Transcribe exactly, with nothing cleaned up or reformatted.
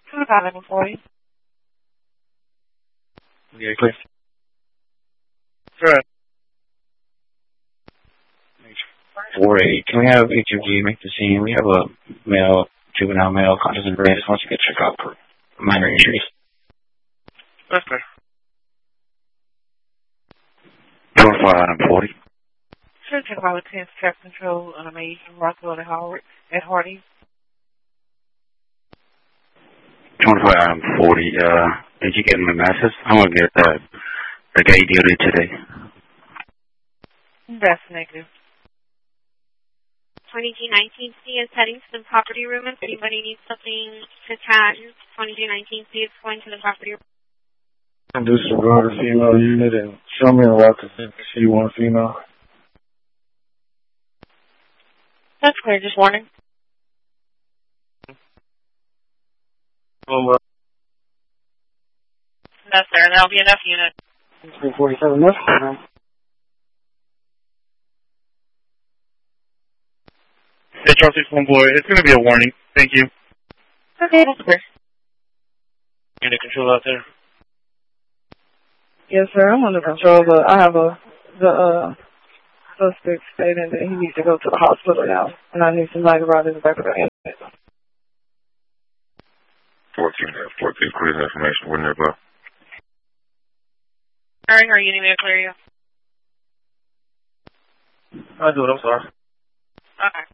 Two thousand forty. Yeah, clear. Good. four eight. Can we have H M G make the scene? We have a male, juvenile male, conscious and brain. Just wants to get checked out for minor injuries. That's good. twenty-four item forty. Should check out ten traffic control on a maid from Rockwell and Howard at Hardy. twenty-four item forty. Uh, did you get my message? I'm going to get uh, the gay duty today. That's negative. twenty-two nineteen C is heading to the property room. If anybody needs something to chat, twenty-two nineteen C is going to the property room. Disregard a female unit and show me a record if she one female. That's clear. Just warning. Well, uh, No, sir. That'll be enough unit. three forty-seven, that's fine. hey, Charles six one boy, it's going to be a warning. Thank you. Okay, that's clear. Unit control out there. Yes, sir. I'm under control, but I have a the uh suspect stating that he needs to go to the hospital now, and I need somebody to ride in the back of the ambulance. fourteen, fourteen, clear information. We're nearby. Sorry, or you need me to clear you? I'll do it. I'm sorry. Okay.